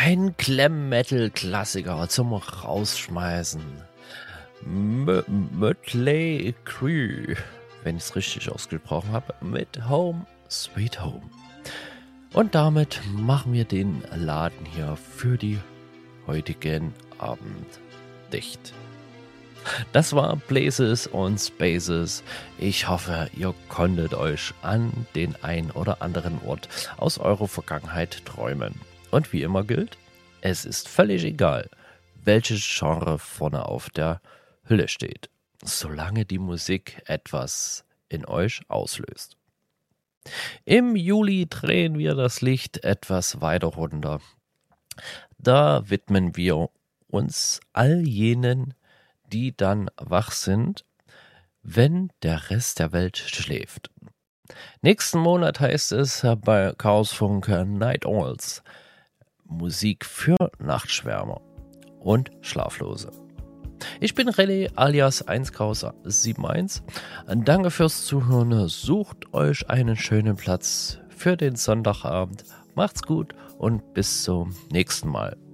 Ein Glam-Metal-Klassiker zum Rausschmeißen. Mötley Crüe, wenn ich es richtig ausgesprochen habe, mit Home Sweet Home. Und damit machen wir den Laden hier für die heutigen Abend dicht. Das war Places und Spaces. Ich hoffe, ihr konntet euch an den ein oder anderen Ort aus eurer Vergangenheit träumen. Und wie immer gilt, es ist völlig egal, welches Genre vorne auf der Hülle steht, solange die Musik etwas in euch auslöst. Im Juli drehen wir das Licht etwas weiter runter. Da widmen wir uns all jenen, die dann wach sind, wenn der Rest der Welt schläft. Nächsten Monat heißt es bei Chaosfunk Night Owls Musik für Nachtschwärmer und Schlaflose. Ich bin René alias 1Kraus71. Danke fürs Zuhören. Sucht euch einen schönen Platz für den Sonntagabend. Macht's gut und bis zum nächsten Mal.